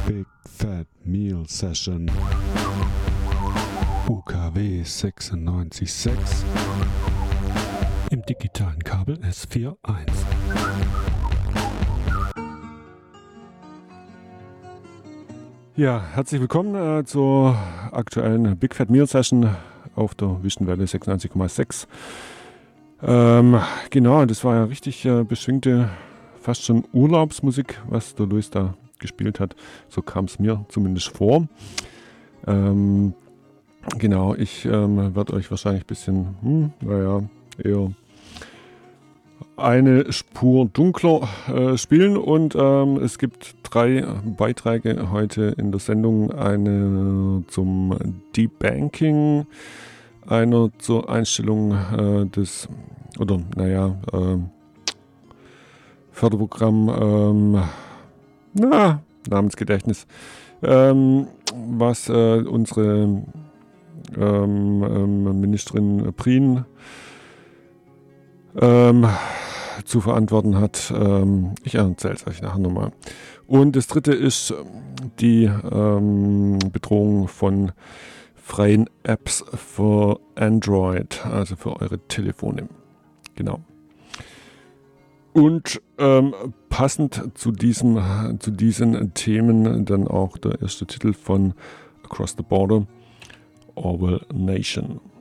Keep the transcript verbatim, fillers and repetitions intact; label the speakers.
Speaker 1: Big Fat Meal Session U K W sechsundneunzig Komma sechs im digitalen Kabel S vier Punkt eins. Ja, herzlich willkommen äh, zur aktuellen Big Fat Meal Session auf der Vision-Welle sechsundneunzig Komma sechs. Ähm, genau, das war ja richtig äh, beschwingte, fast schon Urlaubsmusik, was der Luis da gespielt hat. So kam es mir zumindest vor. Ähm, genau, ich ähm, werde euch wahrscheinlich ein bisschen, hm, naja, eher eine Spur dunkler äh, spielen und ähm, es gibt drei Beiträge heute in der Sendung. Eine zum Debanking, einer zur Einstellung äh, des, oder naja, äh, Förderprogramm, ähm, na, Namensgedächtnis, ähm, was äh, unsere ähm, ähm, Ministerin Prien ähm, zu verantworten hat. Ähm, ich erzähle es euch nachher nochmal. Und das dritte ist die ähm, Bedrohung von freien Apps für Android, also für eure Telefone. Genau. Und ähm, passend zu, diesem, zu diesen Themen dann auch der erste Titel von Across the Border, Orwell Nation.